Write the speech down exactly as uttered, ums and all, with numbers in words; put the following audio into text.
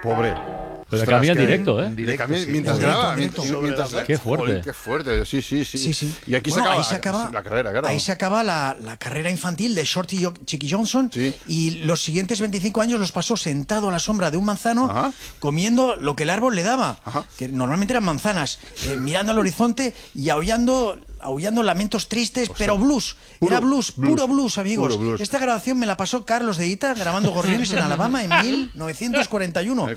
Pobre. Pero cambia en directo, ¿eh? Le cambia sí. mientras Directo, graba. directo. Mientras, mientras, Qué fuerte. Joder, qué fuerte, sí, sí, sí. Sí, sí. Y aquí Bueno, se, acaba ahí se acaba la carrera, claro. Ahí se acaba la, la carrera infantil de Shorty Jo- Chicky Johnson. Sí. Y los siguientes veinticinco años los pasó sentado a la sombra de un manzano, Ajá. comiendo lo que el árbol le daba, Ajá. que normalmente eran manzanas, eh, mirando al horizonte y aullando, aullando lamentos tristes, pero blues. Puro Era blues, blues. puro blues, amigos. Puro blues. Esta grabación me la pasó Carlos de Ita grabando Gorriones en Alabama en mil novecientos cuarenta y uno.